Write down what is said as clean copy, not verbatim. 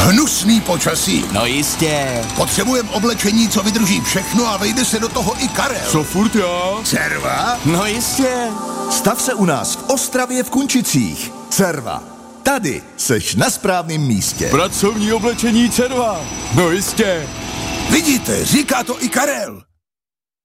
Hnusný počasí. No jistě. Potřebujeme oblečení, co vydrží všechno a vejde se do toho i Karel. Co furt já? Cerva? No jistě. Stav se u nás v Ostravě v Kunčicích. Cerva. Tady seš na správném místě. Pracovní oblečení Cerva. No jistě. Vidíte, říká to i Karel.